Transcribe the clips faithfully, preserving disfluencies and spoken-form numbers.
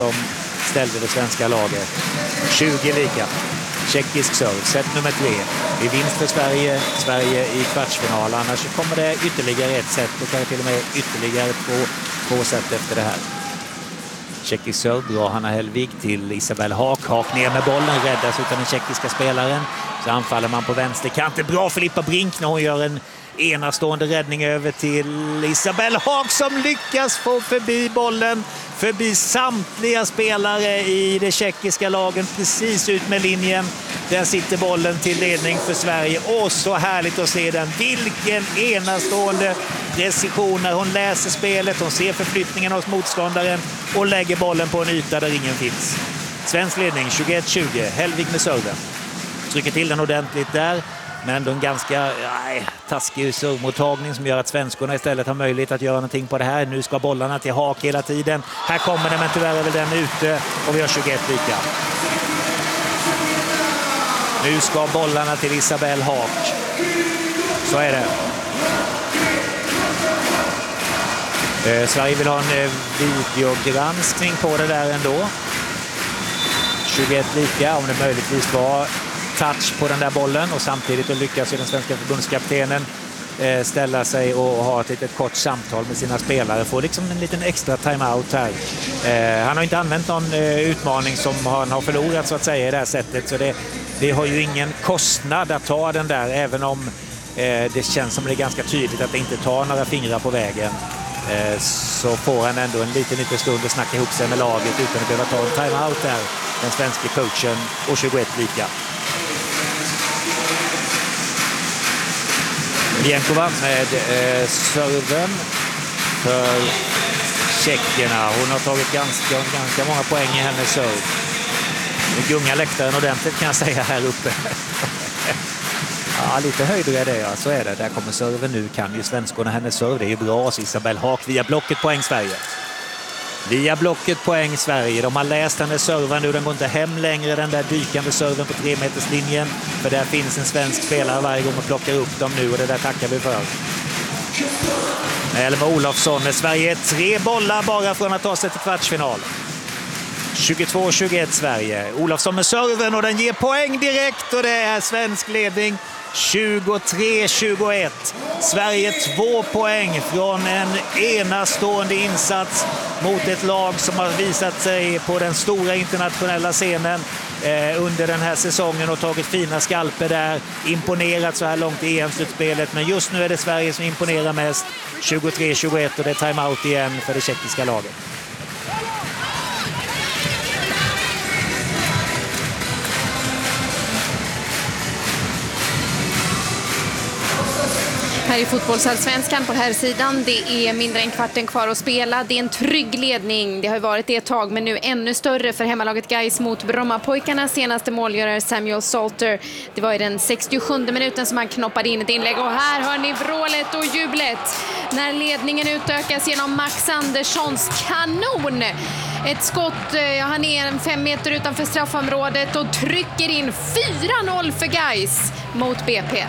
som ställde det svenska laget. tjugo lika. Tjeckisk serve, set nummer tre. Det är vinst för Sverige, Sverige i kvartsfinal. Annars kommer det ytterligare ett set och kanske till och med ytterligare två, två set efter det här. Tjeckisk serve drar Hanna Hellvig till Isabelle Haak. Haak ner med bollen, räddas utan den tjeckiska spelaren. Så anfaller man på vänsterkanten. Bra Filippa Brink när hon gör en enastående räddning över till Isabelle Haak som lyckas få förbi bollen. Förbi samtliga spelare i det tjeckiska lagen precis ut med linjen. Där sitter bollen till ledning för Sverige. Och så härligt att se den. Vilken enastående precision när hon läser spelet. Hon ser förflyttningen hos motståndaren och lägger bollen på en yta där ingen finns. Svensk ledning tjugoett tjugo. Hellvig med serven. Trycker till den ordentligt där. Men ändå en ganska nej, taskig servmottagning som gör att svenskorna istället har möjlighet att göra någonting på det här. Nu ska bollarna till Haak hela tiden. Här kommer den, men tyvärr är väl den ute och vi har tjugoett lika. Nu ska bollarna till Isabelle Haak. Så är det. Eh, Sverige vill ha en eh, videogranskning på det där ändå. tjugoett lika, om det möjligtvis var touch på den där bollen, och samtidigt att lyckas ju den svenska förbundskaptenen eh, ställa sig och ha ett litet kort samtal med sina spelare. Får liksom en liten extra timeout här. Eh, han har inte använt någon eh, utmaning som han har förlorat så att säga i det här sättet, så det, det har ju ingen kostnad att ta den där, även om eh, det känns som det är ganska tydligt att det inte tar några fingrar på vägen. Eh, så får han ändå en liten, liten stund att snacka ihop sig med laget utan att behöva ta en timeout där, den svenska coachen, och tjugoett lika. Jenkova med eh, serven för tjeckerna. Hon har tagit ganska, ganska många poäng i hennes serve. Det gungar läktaren ordentligt kan jag säga här uppe. Ja, lite höjdare är det, ja. Så är det. Där kommer serven nu. Kan ju svenskorna hennes serve. Det är ju bra. Så Isabelle Haak via blocket, poäng Sverige. Via blocket, poäng Sverige. De har läst hennes serven nu. Den går inte hem längre, den där dykande serven på tre meters linjen. För där finns en svensk spelare varje gång och plockar upp dem nu. Och det där tackar vi för. Elma Olofsson med Sverige. Tre bollar bara från att ta sig till kvartsfinal. tjugotvå tjugoett Sverige. Olofsson med serven och den ger poäng direkt. Och det är svensk ledning. tjugotre tjugoett. Sverige två poäng från en enastående insats mot ett lag som har visat sig på den stora internationella scenen eh, under den här säsongen och tagit fina skalper där. Imponerat så här långt i E M-slutspelet, men just nu är det Sverige som imponerar mest. tjugotre tjugoett och det är timeout igen för det tjeckiska laget. Här i fotbollsallsvenskan på här sidan. Det är mindre än kvarten kvar att spela. Det är en trygg ledning. Det har ju varit det ett tag, men nu ännu större för hemmalaget Gais mot Brommapojkarnas senaste målgörare Samuel Salter. Det var i den sextiosjunde minuten som han knoppade in ett inlägg. Och här hör ni vrålet och jublet när ledningen utökas genom Max Anderssons kanon. Ett skott, ja, han är en fem meter utanför straffområdet och trycker in fyra noll för Gais mot B P.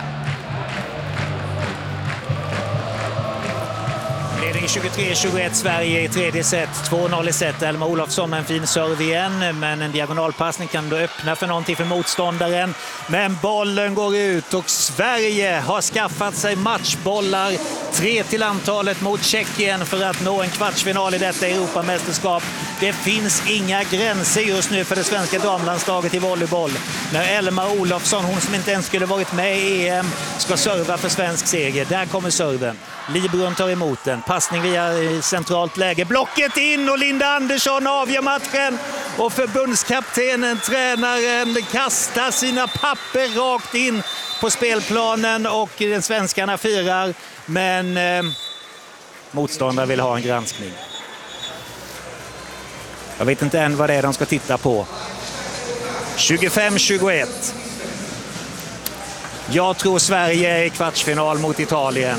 Ledning tjugotre tjugoett Sverige i tredje set. två noll i set. Elma Olofsson med en fin serve igen. Men en diagonalpassning kan då öppna för någonting för motståndaren. Men bollen går ut och Sverige har skaffat sig matchbollar. Tre till antalet mot Tjeckien för att nå en kvartsfinal i detta Europamästerskap. Det finns inga gränser just nu för det svenska damlandslaget i volleyboll. När Elma Olofsson, hon som inte ens skulle varit med i E M, ska serva för svensk seger. Där kommer serven. Libron tar emot den. Passning via centralt läge. Blocket in och Linda Andersson avgör matchen. Och förbundskaptenen, tränaren, kastar sina papper rakt in på spelplanen och den svenskarna firar. Men eh, motståndare vill ha en granskning. Jag vet inte än vad det är de ska titta på. tjugofem tjugoett. Jag tror Sverige är i kvartsfinal mot Italien.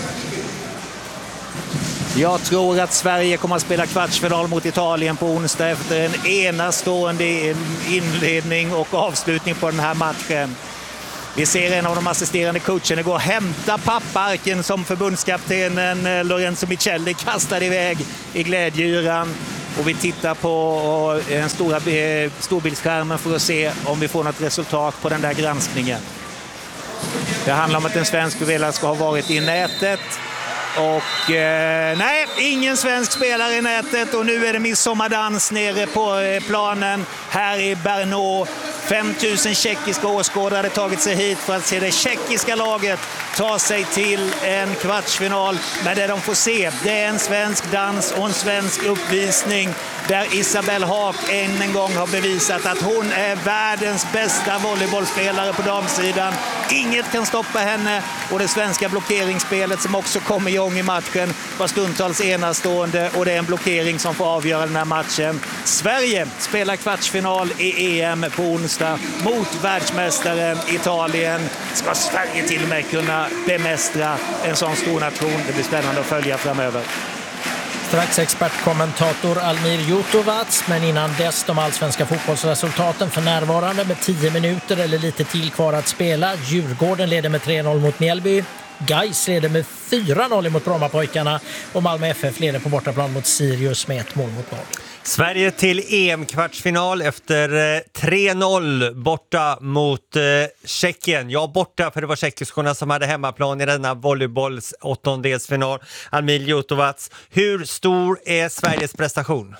Jag tror att Sverige kommer att spela kvartsfinal mot Italien på onsdag efter en enastående inledning och avslutning på den här matchen. Vi ser en av de assisterande coacherna gå och hämta papparken som förbundskaptenen Lorenzo Michelli kastade iväg i glädjeyran. och vi tittar på en stora storbildsskärmen för att se om vi får något resultat på den där granskningen. Det handlar om att en svensk spelare ska ha varit i nätet. Och eh, nej, ingen svensk spelare i nätet och nu är det midsommardans nere på eh, planen här i Brno. fem tusen tjeckiska åskådare hade tagit sig hit för att se det tjeckiska laget ta sig till en kvartsfinal. Men det de får se, det är en svensk dans och en svensk uppvisning där Isabelle Haak än en gång har bevisat att hon är världens bästa volleybollspelare på damsidan. Inget kan stoppa henne och det svenska blockeringsspelet som också kommer igång i matchen var stundtals enastående och det är en blockering som får avgöra den här matchen. Sverige spelar kvartsfinal i E M på onsdag mot världsmästaren Italien. Ska Sverige till och med kunna bemästra en sån stor nation? Det blir spännande att följa framöver. Strax expertkommentator Almir Jutovac, men innan dess de allsvenska fotbollsresultaten för närvarande med tio minuter eller lite till kvar att spela. Djurgården leder med tre noll mot Mjällby. Gais leder med fyra noll mot Brommapojkarna och Malmö F F leder på bortaplan mot Sirius med ett mål mot noll. Sverige till E M-kvartsfinal efter tre noll borta mot eh, Tjeckien. Ja, borta för det var tjeckiskorna som hade hemmaplan i denna volleybolls åttondelsfinal. Almir Jutovac, hur stor är Sveriges prestation?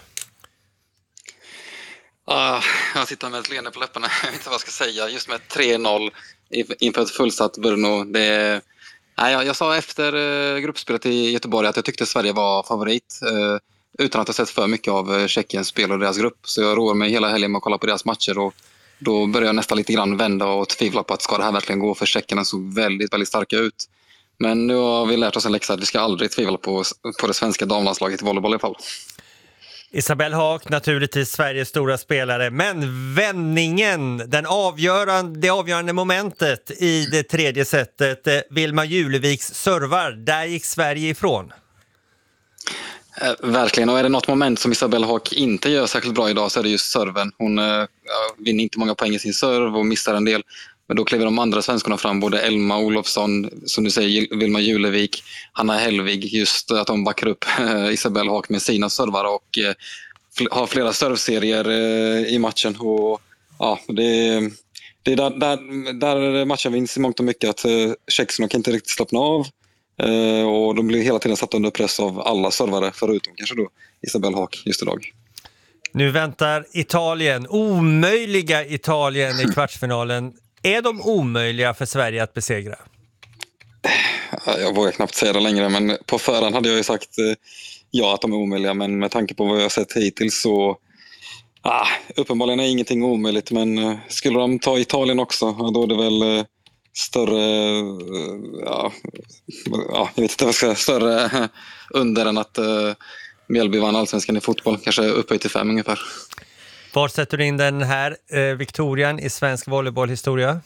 Uh, jag sitter med ett leende på läpparna. Jag vet inte vad jag ska säga. Just med tre noll inför ett fullsatt Brno. Det, nej, jag, jag sa efter uh, gruppspelet i Göteborg att jag tyckte Sverige var favorit. Uh, utan att ha sett för mycket av uh, Tjeckiens spel och deras grupp. Så jag roar mig hela helgen med att kolla på deras matcher. Och då börjar jag nästan lite grann vända och tvivla på att ska det här verkligen gå, för Tjeckerna såg väldigt, väldigt starka ut. Men nu har vi lärt oss en läxa att vi ska aldrig tvivla på, på det svenska damlandslaget i volleyboll i alla fall. Isabelle Haak, naturligtvis Sveriges stora spelare, men vändningen, den avgörande, det avgörande momentet i det tredje setet, Vilma Juleviks servar, där gick Sverige ifrån. Eh, verkligen, och är det något moment som Isabelle Haak inte gör särskilt bra idag så är det just serven. Hon eh, vinner inte många poäng i sin serv och missar en del. Men då kliver de andra svenskarna fram, både Elma Olofsson, som du säger, Vilma Julevik, Hanna Hellvig, just att de backar upp eh, Isabelle Haak med sina servar och eh, fl- har flera servserier eh, i matchen. Och, ja, det, det är där, där, där matchen vinns i mångt och mycket, att eh, tjeckerna kan inte riktigt slappna av eh, och de blir hela tiden satt under press av alla servare, förutom kanske då Isabelle Haak just idag. Nu väntar Italien, omöjliga Italien i kvartsfinalen. Är de omöjliga för Sverige att besegra? Jag vågar knappt säga det längre, men på förhand hade jag ju sagt eh, ja att de är omöjliga. Men med tanke på vad jag har sett hittills så ah, uppenbarligen är ingenting omöjligt. Men eh, skulle de ta Italien också, då är det väl eh, större, eh, ja, ja, jag vet inte vad jag ska, större eh, under än att eh, Mjällby vann allsvenskan i fotboll. Kanske upphöjt till fem ungefär. Var sätter du in den här eh, Victorian i svensk volleybollhistoria?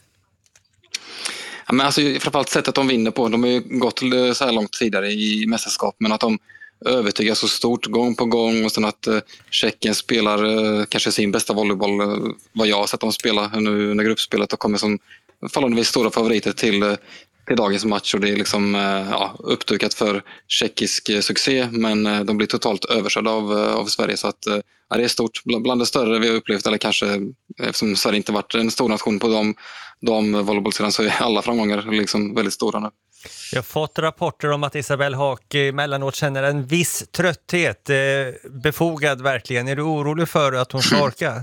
Ja, men alltså, framförallt sättet de vinner på. De har ju gått så här långt tidigare i mästerskap, men att de övertygar så stort gång på gång och sen att eh, Tjeckien spelar eh, kanske sin bästa volleyboll, eh, vad jag har sett dem spela nu under gruppspelet, och kommer som förhållandevis stora favoriter till, eh, till dagens match, och det är liksom eh, ja, uppdukat för tjeckisk eh, succé, men eh, de blir totalt överkörda av, eh, av Sverige, så att eh, ja, det är stort, bland det större vi har upplevt, eller kanske eftersom Sverige inte varit en stor nation på de, de volleybollsidan, så är alla framgångar liksom väldigt stora nu. Jag har fått rapporter om att Isabelle Haak emellanåt känner en viss trötthet. Eh, befogad verkligen. Är du orolig för att hon ska orka?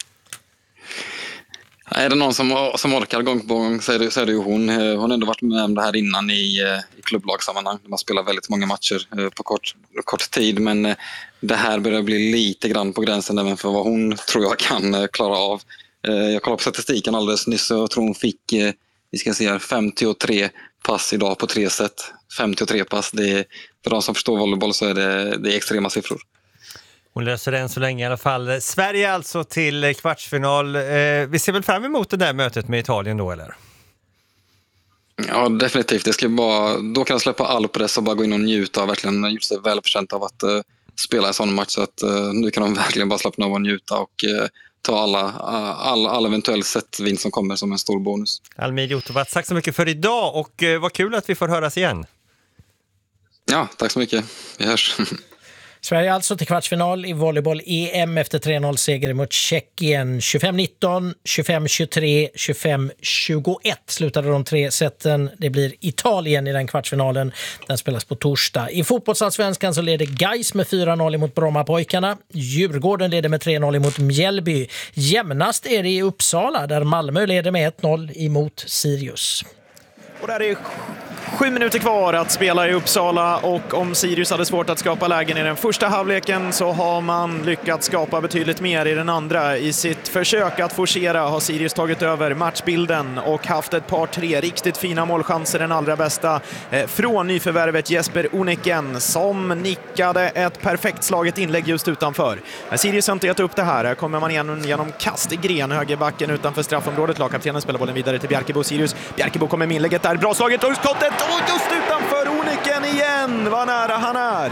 Är det någon som, som orkar gång på gång så är, det, så är det ju hon. Hon har ändå varit med om det här innan i, i klubblagssammanhang. Man spelar väldigt många matcher på kort, kort tid, men det här börjar bli lite grann på gränsen även för vad hon tror jag kan klara av. Jag kollade på statistiken alldeles nyss och tror hon fick, vi ska se här, femtiotre pass idag på tre set. femtiotre pass, det är, för de som förstår volleyboll så är det, det är extrema siffror. Hon löser det än så länge i alla fall. Sverige alltså till kvartsfinal. Eh, vi ser väl fram emot det där mötet med Italien då, eller? Ja, definitivt. Det ska bara, då kan jag släppa all press och bara gå in och njuta och verkligen gjort sig välförtjänt av att uh, spela en sån match. Så att uh, nu kan de verkligen bara slappna av och njuta och uh, ta alla, uh, all, all eventuell setvinst som kommer som en stor bonus. Almir Jutovac, tack så mycket för idag och uh, vad kul att vi får höras igen. Ja, tack så mycket. Vi hörs. Sverige alltså till kvartsfinal i volleyboll-E M efter tre noll-seger mot Tjeckien. tjugofem nitton, tjugofem tjugotre, tjugofem tjugoett slutade de tre sätten. Det blir Italien i den kvartsfinalen. Den spelas på torsdag. I fotbollsallsvenskan så leder Gais med fyra noll emot Brommapojkarna. Djurgården leder med tre noll emot Mjällby. Jämnast är det i Uppsala där Malmö leder med ett noll emot Sirius. Och där är sju minuter kvar att spela i Uppsala, och om Sirius hade svårt att skapa lägen i den första halvleken så har man lyckats skapa betydligt mer i den andra. I sitt försök att forcera har Sirius tagit över matchbilden och haft ett par tre riktigt fina målchanser, den allra bästa eh, från nyförvärvet Jesper Oniken som nickade ett perfekt slaget inlägg just utanför. Men Sirius har inte gett upp det här. Här kommer man igen genom kast i gren, högerbacken utanför straffområdet. Lagkaptenen spelar bollen vidare till Bjerkebo. Sirius. Bjerkebo kommer med inlägget där. Bra slaget och skottet. Och just utanför Oniken igen. Vad nära han är.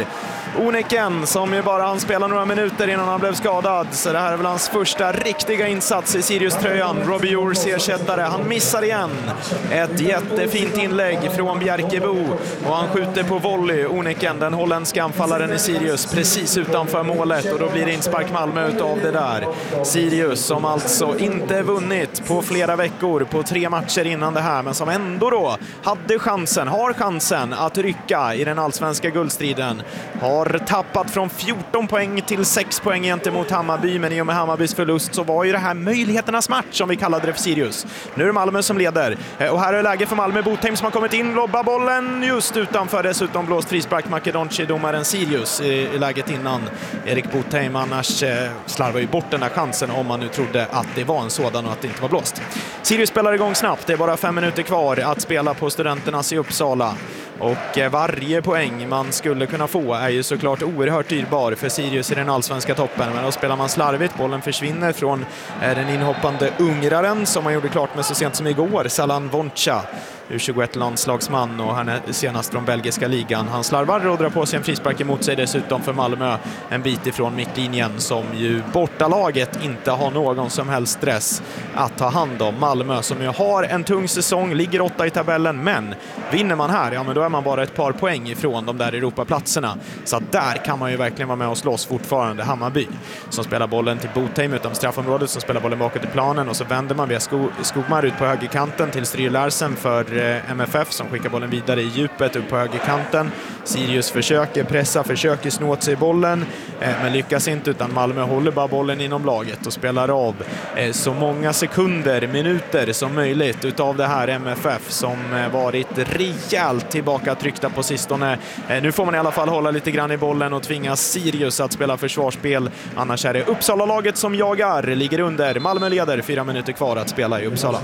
Oniken som ju bara han spelar några minuter innan han blev skadad. Så det här är väl hans första riktiga insats i Sirius-tröjan. Robbie Jours ersättare. Han missar igen. Ett jättefint inlägg från Bjerkebo. Och han skjuter på volley. Oniken, den holländska anfallaren i Sirius, precis utanför målet. Och då blir det inspark Malmö utav det där. Sirius som alltså inte vunnit på flera veckor, på tre matcher innan det här. Men som ändå då hade chansen, har chansen att rycka i den allsvenska guldstriden. Har tappat från fjorton poäng till sex poäng gentemot Hammarby, men i och med Hammarbys förlust så var ju det här möjligheternas match som vi kallade det för Sirius. Nu är det Malmö som leder, och här är läge för Malmö. Botheim som har kommit in, lobbar bollen just utanför, dessutom blåst frispark Makedonci, domaren Sirius i, i läget innan. Erik Botheim annars eh, slarvar ju bort den här chansen om man nu trodde att det var en sådan och att det inte var blåst. Sirius spelar igång snabbt, det är bara fem minuter kvar att spela på Studenternas i Uppsala. Och varje poäng man skulle kunna få är ju såklart oerhört dyrbar för Sirius i den allsvenska toppen. Men då spelar man slarvigt, bollen försvinner från den inhoppande ungraren som man gjorde klart med så sent som igår, Salan Voncha, U tjugoett-landslagsman, och han är senast från belgiska ligan. Han slarvar och drar på sig en frispark emot sig dessutom för Malmö, en bit ifrån mittlinjen som ju bortalaget inte har någon som helst stress att ta hand om. Malmö som ju har en tung säsong, ligger åtta i tabellen, men vinner man här, ja men då är man bara ett par poäng ifrån de där Europaplatserna. Så där kan man ju verkligen vara med och slåss fortfarande. Hammarby som spelar bollen till Botheim utom straffområdet, som spelar bollen bakåt i planen, och så vänder man via Skog- Skogmar ut på högerkanten till Stryr Larsen för M F F som skickar bollen vidare i djupet upp på högerkanten. Sirius försöker pressa, försöker snå åt sig bollen, eh, men lyckas inte, utan Malmö håller bara bollen inom laget och spelar av eh, så många sekunder, minuter som möjligt utav det här M F F som eh, varit rejält tillbaka tryckta på sistone. Eh, nu får man i alla fall hålla lite grann i bollen och tvinga Sirius att spela försvarsspel. Annars är det Uppsala-laget som jagar, ligger under. Malmö leder, fyra minuter kvar att spela i Uppsala.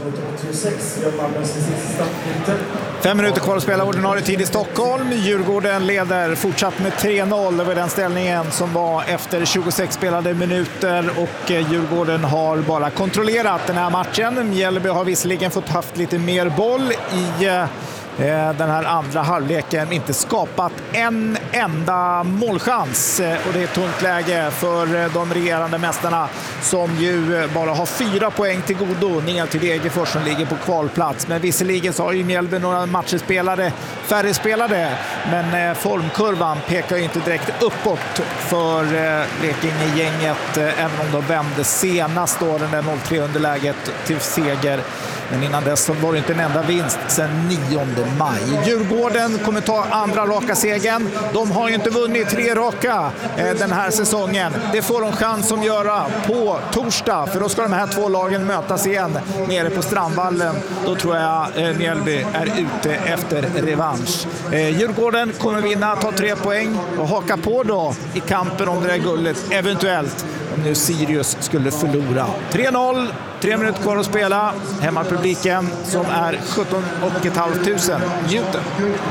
Fem minuter kvar att spela ordinarie tid i Stockholm. Djurgården leder fortsatt med tre noll över den ställningen som var efter tjugosex spelade minuter, och Djurgården har bara kontrollerat den här matchen. Mjällby har visserligen fått haft lite mer boll i den här andra halvleken, inte skapat en enda målchans, och det är ett tungt läge för de regerande mästarna som ju bara har fyra poäng till godo ner till Degerfors som ligger på kvalplats. Men visserligen så har ju Mjällby några matcher spelade, färre spelade, men formkurvan pekar ju inte direkt uppåt för Blekinge-gänget, även om de vände senast då den där noll tre underläget till seger. Men innan dess så var det inte en enda vinst sedan nionde maj. Djurgården kommer ta andra raka segern. De har ju inte vunnit tre raka eh, den här säsongen. Det får de chans att göra på torsdag. För då ska de här två lagen mötas igen nere på Strandvallen. Då tror jag eh, Mjällby är ute efter revansch. Eh, Djurgården kommer vinna, ta tre poäng och haka på då i kampen om det där guldet. Eventuellt om nu Sirius skulle förlora. tre noll. Tre minuter kvar att spela. Hemmapubliken som är sjutton tusen njuter.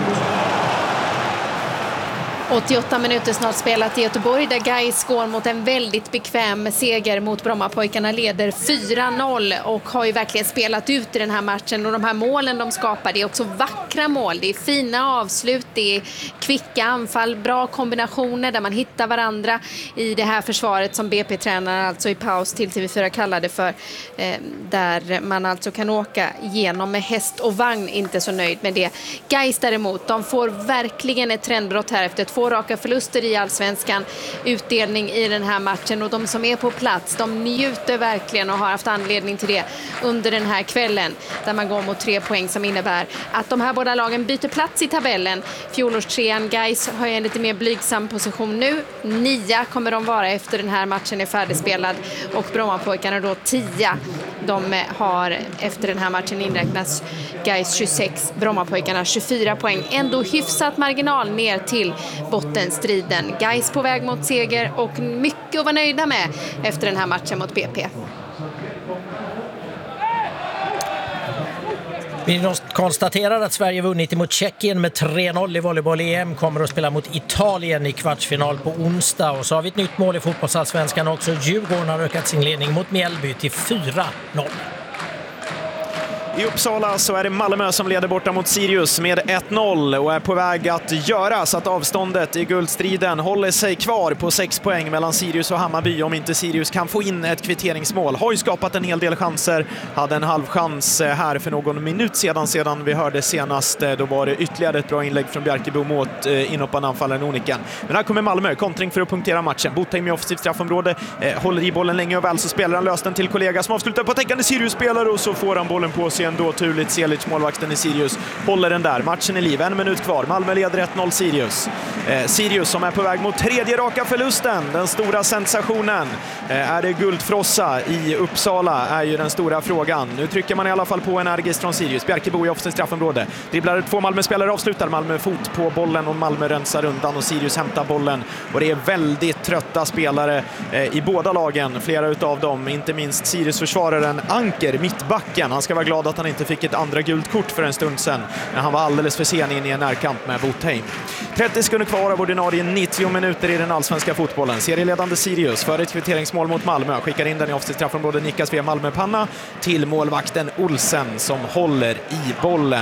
åttioåtta minuter snart spelat i Göteborg där Gais går mot en väldigt bekväm seger mot Brommapojkarna, leder fyra noll och har ju verkligen spelat ut i den här matchen, och de här målen de skapar, det är också vackra mål, det är fina avslut, det är kvicka anfall, bra kombinationer där man hittar varandra i det här försvaret som B P-tränaren alltså i paus till T V fyra kallade för, eh, där man alltså kan åka igenom med häst och vagn, inte så nöjd med det. Gais däremot, de får verkligen ett trendbrott här efter två två raka förluster i allsvenskan, utdelning i den här matchen, och de som är på plats, de njuter verkligen och har haft anledning till det under den här kvällen, där man går mot tre poäng som innebär att de här båda lagen byter plats i tabellen. Fjolårstrean Gais har en lite mer blygsam position nu. Nia kommer de vara efter den här matchen är färdigspelad, och Brommapojkarna då tia. De har efter den här matchen inräknas Gais tjugosex, Brommapojkarna tjugofyra poäng. Ändå hyfsat marginal ner till bottenstriden. Gais på väg mot seger och mycket att vara nöjda med efter den här matchen mot B P. Vi konstaterar att Sverige vunnit mot Tjeckien med tre noll i volleyboll-E M. Kommer att spela mot Italien i kvartsfinal på onsdag. Och så har vi ett nytt mål i fotbollsallsvenskan också. Djurgården har ökat sin ledning mot Mjällby till fyra noll. I Uppsala så är det Malmö som leder borta mot Sirius med ett noll och är på väg att göra så att avståndet i guldstriden håller sig kvar på sex poäng mellan Sirius och Hammarby, om inte Sirius kan få in ett kvitteringsmål. Har ju skapat en hel del chanser, hade en halv chans här för någon minut sedan sedan vi hörde senast. Då var det ytterligare ett bra inlägg från Bjarkebo mot inhoppande anfallaren Oniken. Men här kommer Malmö, kontring för att punktera matchen. Botheim i offensivt straffområde, eh, håller i bollen länge och väl, så spelar han löst den till kollega som avslutar på täckande Sirius-spelare, och så får han bollen på sig ändå. Turligt Selic, målvakten i Sirius, håller den där. Matchen är liv, en minut kvar. Malmö leder ett noll Sirius. Eh, Sirius som är på väg mot tredje raka förlusten. Den stora sensationen. Eh, är det guldfrossa i Uppsala är ju den stora frågan. Nu trycker man i alla fall på energiskt från Sirius. Bjarkebo i offensivt straffområde. Dribblar två Malmö-spelare, avslutar. Malmö fot på bollen och Malmö rensar undan och Sirius hämtar bollen. Och det är väldigt trötta spelare eh, i båda lagen. Flera utav dem, inte minst Sirius-försvararen Anker, mittbacken. Han ska vara glad att han inte fick ett andra gult kort för en stund sedan, men han var alldeles för sen in i en närkamp med Botheim. trettio sekunder kvar av ordinarie nittio minuter i den allsvenska fotbollen. Serieledande Sirius för ett kvitteringsmål mot Malmö. Skickar in den i offensivt straffområde, nickas via Malmö-panna till målvakten Olsen som håller i bollen.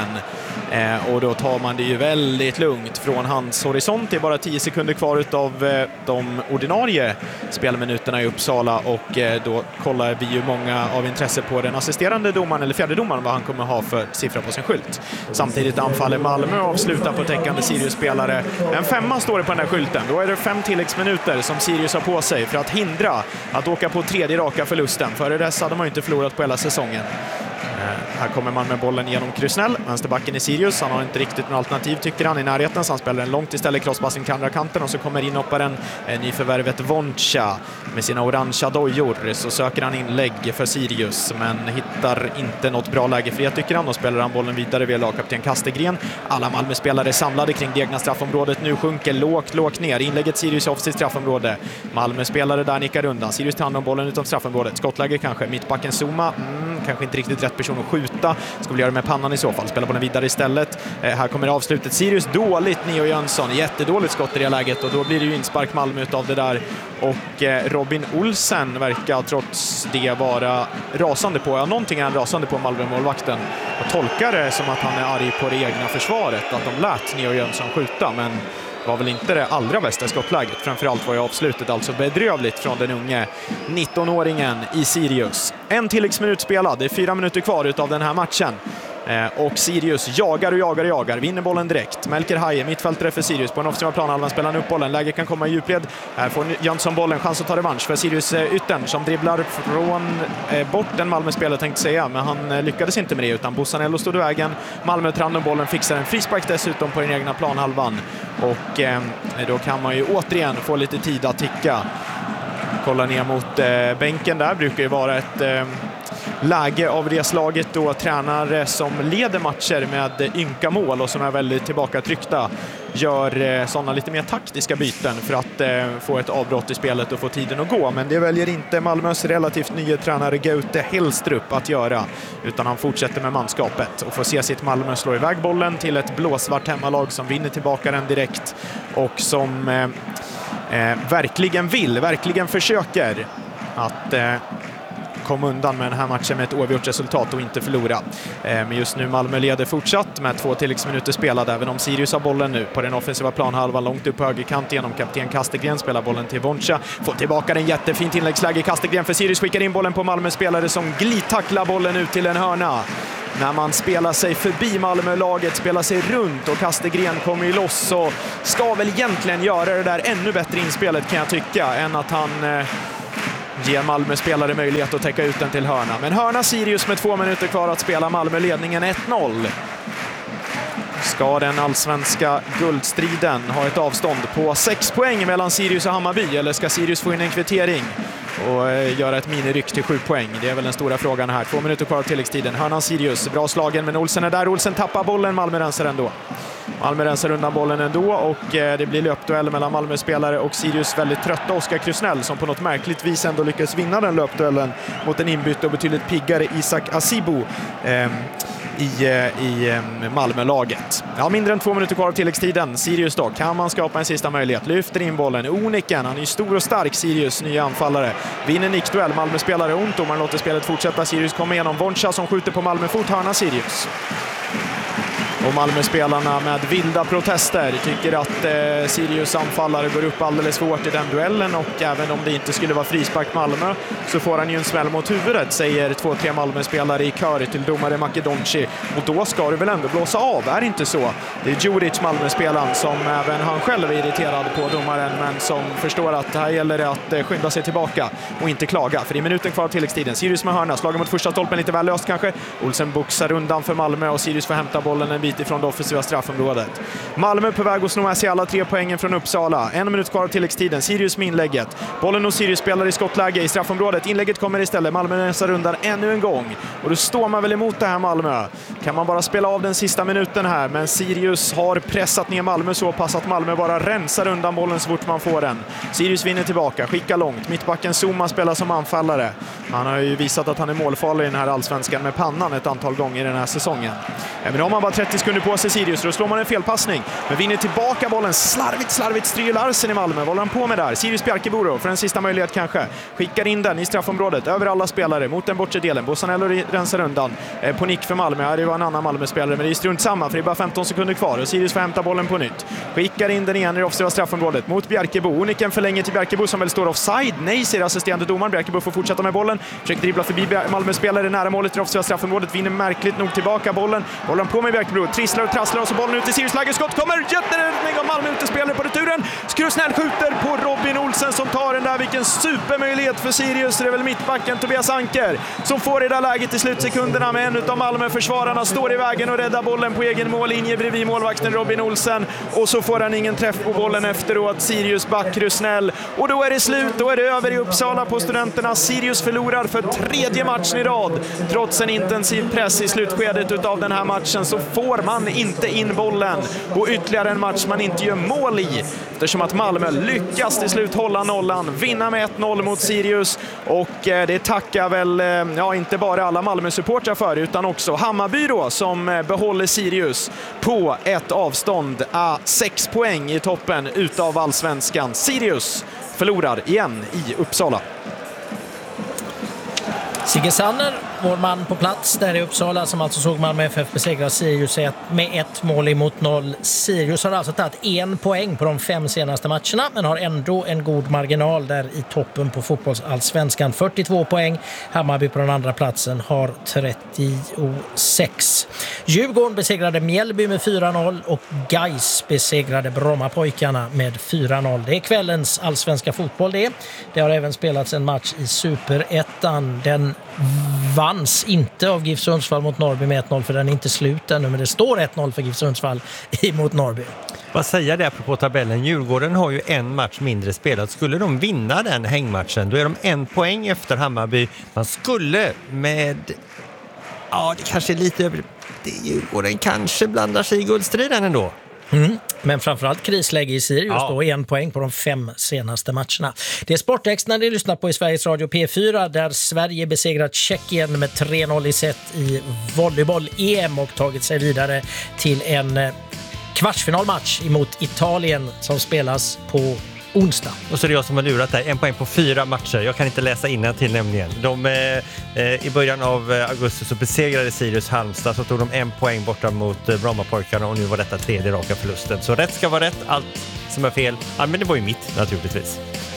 Eh, och då tar man det ju väldigt lugnt från hans horisont. Det är bara tio sekunder kvar av eh, de ordinarie spelminuterna i Uppsala, och eh, då kollar vi ju många av intresse på den assisterande domaren eller fjärde domaren, vad han kommer ha för siffra på sin skylt. Samtidigt anfaller Malmö och avslutar på täckande Sirius-spelare. En femma står det på den här skylten. Då är det fem tilläggsminuter som Sirius har på sig för att hindra att åka på tredje raka förlusten. Före dess hade man ju inte förlorat på hela säsongen. Eh, här kommer man med bollen genom Krusnell, vänsterbacken i Sirius. Han har inte riktigt något alternativ tycker han i närheten, så han spelar en långt istället, crosspassing till andra kanten, och så kommer inhopparen eh, nyförvärvet Voncha med sina orangea dojor. Så söker han inlägg för Sirius men hittar inte något bra läge för det tycker han, och spelar han bollen vidare via lagkapten Kastegren. Alla Malmö-spelare samlade kring det egna straffområdet. Nu sjunker lågt, lågt ner. Inlägget Sirius off sitt straffområde. Malmö-spelare där nickar undan. Sirius tar hand om bollen utom straffområdet. Skottläge kanske. Mittbacken Zuma. Mm, kanske inte riktigt rätt person att skjuta. Ska vi göra med pannan i så fall. Spelar bollen vidare istället. Eh, här kommer avslutet. Sirius dåligt. Neo Jönsson. Jättedåligt skott i det läget, och då blir det ju inspark Malmö utav det där. Och eh, Robin Olsen verkar trots det vara rasande på. Ja, någonting är han rasande på, Malmö-målvakten. Och tolkar det som att han är arg på det egna försvaret. Att de lät Neo Jönsson skjuta, men var väl inte det allra bästa skottläget. Framförallt var ju avslutet alltså bedrövligt från den unge nittonåringen i Sirius. En tilläggsminut spelad, det är fyra minuter kvar utav den här matchen. Eh, och Sirius jagar och jagar och jagar, vinner bollen direkt. Melker Haje, mittfältare för Sirius på en offensiv plan, halvan spelar upp bollen, läge kan komma i djupled. Här får Jönsson bollen, chans att ta revansch för Sirius eh, yttern som dribblar från eh, bort en Malmö-spelare tänkte säga, men han eh, lyckades inte med det, utan Bossanello stod i vägen. Malmö tar hand om bollen, fixar en frispark dessutom på den egna planhalvan, och eh, då kan man ju återigen få lite tid att ticka. Kolla ner mot eh, bänken där, brukar ju vara ett eh, läge av det slaget då tränare som leder matcher med ynka mål och som är väldigt tillbakatryckta gör eh, sådana lite mer taktiska byten för att eh, få ett avbrott i spelet och få tiden att gå. Men det väljer inte Malmös relativt nya tränare Gaute Hellstrup att göra, utan han fortsätter med manskapet och får se sitt Malmö slå iväg bollen till ett blåsvart hemmalag som vinner tillbaka den direkt och som eh, eh, verkligen vill, verkligen försöker att eh, kom undan med den här matchen med ett oavgjort resultat och inte förlora. Eh, men just nu Malmö leder fortsatt med två tilläggsminuter spelade, även om Sirius har bollen nu på den offensiva planhalvan långt upp på högerkant genom kapten Kastegren, spelar bollen till Voncha, får tillbaka den, jättefint inläggsläge Kastegren för Sirius, skickar in bollen på Malmö-spelare som glidtacklar bollen ut till en hörna. när man spelar sig förbi Malmö-laget, spelar sig runt och Kastegren kommer ju loss, så ska väl egentligen göra det där ännu bättre inspelet kan jag tycka, än att han eh, ger Malmö-spelare möjlighet att täcka ut den till hörna. Men hörna Sirius med två minuter kvar att spela, Malmö-ledningen ett noll. Ska den allsvenska guldstriden ha ett avstånd på sex poäng mellan Sirius och Hammarby, eller ska Sirius få in en kvittering och eh, göra ett miniryck till sju poäng? Det är väl den stora frågan här. Två minuter kvar av tilläggstiden. Hörnan Sirius, bra slagen, men Olsen är där. Olsen tappar bollen, Malmö rensar ändå. Malmö rensar undan bollen ändå och eh, det blir löpduell mellan Malmö-spelare och Sirius väldigt trötta Oskar Krusnell, som på något märkligt vis ändå lyckas vinna den löpduellen mot en inbytt och betydligt piggare Isak Asibo eh, i, i Malmö-laget. Ja, mindre än två minuter kvar av tilläggstiden. Sirius då, kan man skapa en sista möjlighet? Lyfter in bollen. Oniken, han är ju stor och stark, Sirius nya anfallare. Vinner nickduell, Malmö-spelare ont och man låter spelet fortsätta. Sirius kommer igenom. Voncha som skjuter på Malmö-fot, hörna Sirius. Och Malmö-spelarna med vilda protester tycker att eh, Sirius anfallare går upp alldeles för hårt i den duellen, och även om det inte skulle vara frispark Malmö så får han ju en smäll mot huvudet, säger två, tre Malmö-spelare i kör till domare Makedonci. Och då ska det väl ändå blåsa av, är det inte så? Det är Djuric, Malmö-spelaren, som även han själv är irriterad på domaren, men som förstår att här gäller det att eh, skynda sig tillbaka och inte klaga. För det är minuten kvar av tilläggstiden. Sirius med hörna, slagen mot första stolpen lite väl löst kanske. Olsen boxar undan för Malmö och Sirius får hämta bollen en bit ifrån det offensiva straffområdet. Malmö på väg att snå med sig alla tre poängen från Uppsala. En minut kvar av tilläggstiden. Sirius med inlägget. Bollen och Sirius spelar i skottläge i straffområdet. Inlägget kommer istället. Malmö rensar undan ännu en gång. Och då står man väl emot det här Malmö. Kan man bara spela av den sista minuten här, men Sirius har pressat ner Malmö så pass att Malmö bara rensar undan bollen så fort man får den. Sirius vinner tillbaka, skickar långt. Mittbacken Zuma spelar som anfallare. Han har ju visat att han är målfarlig i den här allsvenskan med pannan ett antal gånger i den här säsongen. Men om man bara trettio sekunder på sig Sirius, då slår man en felpassning. Men vinner tillbaka bollen. Slarvigt, slarvigt styr Larsen i Malmö. Vad håller han på med där? Sirius Bjarkeboro för en sista möjlighet kanske. Skickar in den i straffområdet över alla spelare mot den bortre delen. Bossanello rensar undan. Eh, på nick för Malmö. Ja, det var en annan Malmö-spelare, men det är strunt samma för det är bara femton sekunder kvar. Och Sirius får hämta bollen på nytt. Skickar in den igen i offensiva straffområdet mot Bjarkebo. Oniken förlänger till Bjarkebo som väl står offside. Nej, säger assisterande domaren. Bjarkebo får fortsätta med bollen. Försöker dribbla förbi Malmö-spelare nära målet i offensiva straffområdet. Vinner märkligt nog tillbaka bollen. Håller han på med Bjarkebo. Trisslar och trasslar och så bollen ut i Sirius läge. Skott kommer. Jätteräddning av Malmö utespelare på returen. Krusnell skjuter på Robin Olsen som tar den där. Vilken supermöjlighet för Sirius. Det är väl mittbacken Tobias Anker som får i det där läget i slutsekunderna, med en av Malmö-försvararna står i vägen och räddar bollen på egen mållinje bredvid målvakten Robin Olsen. Och så får han ingen träff på bollen efteråt. Sirius back Krusnell. Och då är det slut. Då är det över i Uppsala på Studenterna. Sirius förlorar för tredje matchen i rad. Trots en intensiv press i slutskedet utav den här matchen så får man inte in bollen. Och ytterligare en match man inte gör mål i. Eftersom att Malmö lyckas till slut hålla nollan. Vinna med ett noll mot Sirius. Och eh, det tackar väl, eh, ja, inte bara alla Malmö-supportrar för, utan också Hammarby då, som eh, behåller Sirius på ett avstånd av sex poäng i toppen utav allsvenskan. Sirius förlorar igen i Uppsala. Sigge Sanner, vår man på plats där i Uppsala, som alltså såg Malmö F F besegra Sirius med ett mål emot noll. Sirius har alltså tagit en poäng på de fem senaste matcherna, men har ändå en god marginal där i toppen på fotbollsallsvenskan. fyrtiotvå poäng. Hammarby på den andra platsen har trettiosex. Djurgården besegrade Mjällby med fyra noll och Gais besegrade Brommapojkarna med fyra noll. Det är kvällens allsvenska fotboll det. Det har även spelats en match i Superettan. Den vanns inte av GIF Sundsvall mot Norrby med ett noll, för den är inte slut ännu, men det står ett noll för GIF Sundsvall mot Norrby. Vad säger det apropå tabellen? Djurgården har ju en match mindre spelat. Skulle de vinna den hängmatchen, då är de en poäng efter Hammarby. Man skulle med... Ja, det kanske är lite över... Det Djurgården kanske blandar sig i guldstriden ändå. Mm. Men framförallt krisläge i Sirius, ja. Då en poäng på de fem senaste matcherna. Det är Sportex när ni lyssnar på i Sveriges Radio P fyra, där Sverige besegrat Tjeckien med tre noll i set i volleyboll-E M och tagit sig vidare till en kvartsfinalmatch emot Italien som spelas på onsdag. Och så är det jag som har lurat där. En poäng på fyra matcher. Jag kan inte läsa innan till nämligen. De, eh, I början av augusti så besegrade Sirius Halmstad, så tog de en poäng borta mot eh, Brommapojkarna, och nu var detta tredje raka förlusten. Så rätt ska vara rätt. Allt som är fel, ja, men det var ju mitt naturligtvis.